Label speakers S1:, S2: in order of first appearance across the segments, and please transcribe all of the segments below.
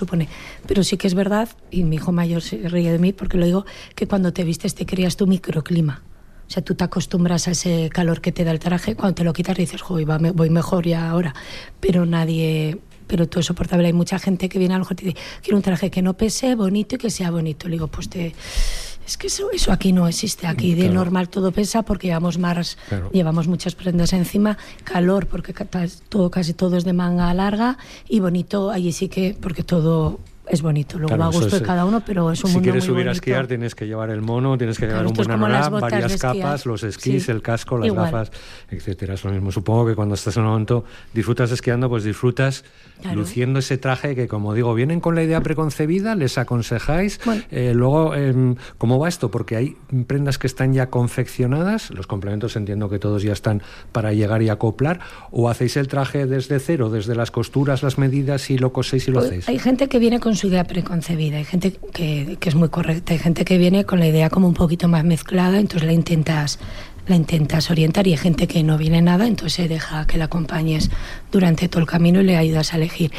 S1: supone. Pero sí que es verdad, y mi hijo mayor se ríe de mí porque lo digo, que cuando te vistes te creas tu microclima. O sea, tú te acostumbras a ese calor que te da el traje, cuando te lo quitas dices, joder, voy mejor ya ahora. Pero todo es soportable. Hay mucha gente que viene a lo mejor y te dice, quiero un traje que no pese, bonito y que sea bonito. Le digo, pues es que eso aquí no existe. Aquí de normal todo pesa porque llevamos muchas prendas encima, calor porque casi todo es de manga larga, y bonito allí sí que, porque todo es bonito, luego va a gusto de cada uno, pero es un mundo muy bonito.
S2: Si quieres subir a esquiar tienes que llevar el mono, tienes que llevar un buen anorak, varias capas, los esquís, el casco, las gafas, etcétera. Es lo mismo. Supongo que cuando estás en un momento disfrutas esquiando, pues disfrutas luciendo ese traje que, como digo, vienen con la idea preconcebida, les aconsejáis. Bueno. Luego, ¿cómo va esto? Porque hay prendas que están ya confeccionadas, los complementos entiendo que todos ya están para llegar y acoplar, o hacéis el traje desde cero, desde las costuras, las medidas, y lo coséis y lo hacéis.
S1: Hay gente que viene con su idea preconcebida, hay gente que es muy correcta, hay gente que viene con la idea como un poquito más mezclada, entonces la intentas orientar, y hay gente que no viene nada, entonces se deja que la acompañes durante todo el camino y le ayudas a elegir.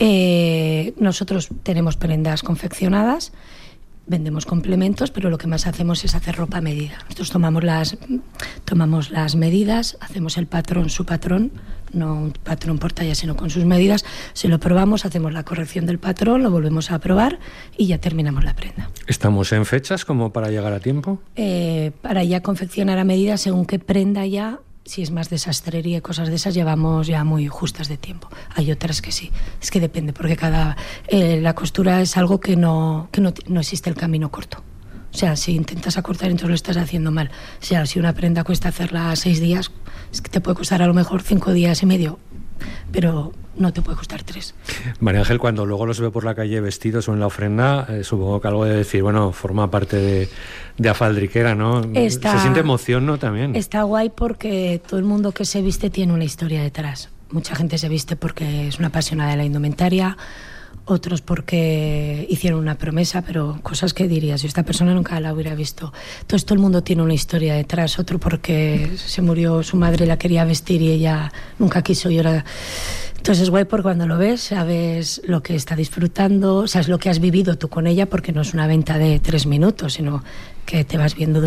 S1: Nosotros tenemos prendas confeccionadas, vendemos complementos, pero lo que más hacemos es hacer ropa a medida. Nosotros tomamos las medidas, hacemos el patrón, su patrón, no un patrón por talla, sino con sus medidas, se lo probamos, hacemos la corrección del patrón, lo volvemos a probar y ya terminamos la prenda.
S2: ¿Estamos en fechas como para llegar a tiempo?
S1: Para ya confeccionar a medida, según qué prenda ya, si es más de sastrería y cosas de esas, llevamos ya muy justas de tiempo. Hay otras que sí, es que depende, porque la costura es algo que no existe el camino corto. O sea, si intentas acortar, entonces lo estás haciendo mal. O sea, si una prenda cuesta hacerla 6 días, es que te puede costar a lo mejor 5 días y medio, pero no te puede costar 3.
S2: María Ángel, cuando luego los veo por la calle vestidos o en la ofrenda, supongo que algo de decir, bueno, forma parte de Afaldriquera, ¿no? Se siente emoción, ¿no? También.
S1: Está guay porque todo el mundo que se viste tiene una historia detrás. Mucha gente se viste porque es una apasionada de la indumentaria, otros porque hicieron una promesa, pero cosas que dirías, esta persona nunca la hubiera visto. Entonces todo el mundo tiene una historia detrás, otro porque se murió su madre y la quería vestir y ella nunca quiso y ahora... Entonces es guay porque cuando lo ves, sabes lo que está disfrutando, sabes lo que has vivido tú con ella, porque no es una venta de 3 minutos, sino que te vas viendo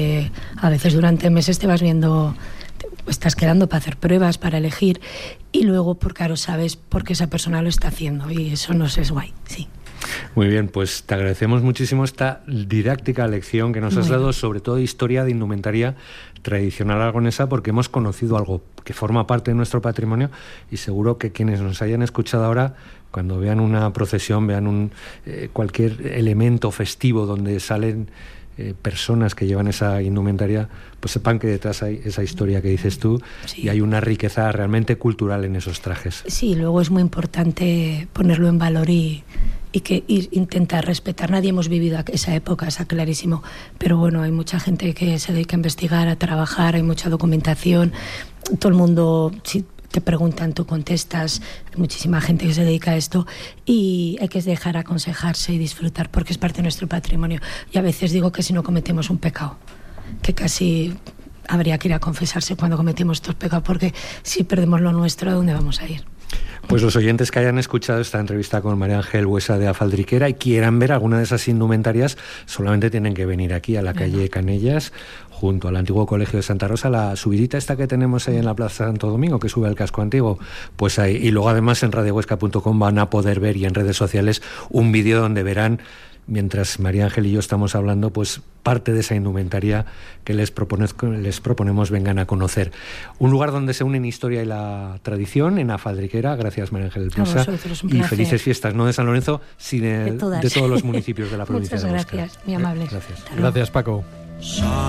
S1: a veces durante meses te vas viendo... estás quedando para hacer pruebas, para elegir, y luego, por claro, sabes por qué esa persona lo está haciendo, y eso nos es guay, sí.
S2: Muy bien, pues te agradecemos muchísimo esta didáctica lección que nos has dado, sobre todo historia de indumentaria tradicional aragonesa, porque hemos conocido algo que forma parte de nuestro patrimonio, y seguro que quienes nos hayan escuchado ahora, cuando vean una procesión, vean cualquier elemento festivo donde salen personas que llevan esa indumentaria, pues sepan que detrás hay esa historia que dices tú, sí, y hay una riqueza realmente cultural en esos trajes.
S1: Sí, luego es muy importante ponerlo en valor y intentar respetar. Nadie hemos vivido esa época, está clarísimo, pero bueno, hay mucha gente que se dedica a investigar, a trabajar, hay mucha documentación, todo el mundo... Si te preguntan, tú contestas, hay muchísima gente que se dedica a esto y hay que dejar aconsejarse y disfrutar porque es parte de nuestro patrimonio. Y a veces digo que si no cometemos un pecado, que casi habría que ir a confesarse cuando cometimos estos pecados, porque si perdemos lo nuestro, ¿a dónde vamos a ir?
S2: Pues los oyentes que hayan escuchado esta entrevista con María Ángel Buesa de Afaldriquera y quieran ver alguna de esas indumentarias, solamente tienen que venir aquí a la calle Canellas, junto al antiguo Colegio de Santa Rosa, la subidita esta que tenemos ahí en la Plaza Santo Domingo, que sube al casco antiguo, pues ahí. Y luego además en radiohuesca.com van a poder ver, y en redes sociales, un vídeo donde verán, mientras María Ángel y yo estamos hablando, pues parte de esa indumentaria que les proponemos vengan a conocer. Un lugar donde se unen historia y la tradición, en Afaldriquera. Gracias, María Ángel Buesa. Y felices fiestas, no de San Lorenzo, sino de todos los municipios de la provincia.
S1: Muchas gracias, muy amable.
S2: Gracias.
S3: Gracias, Paco.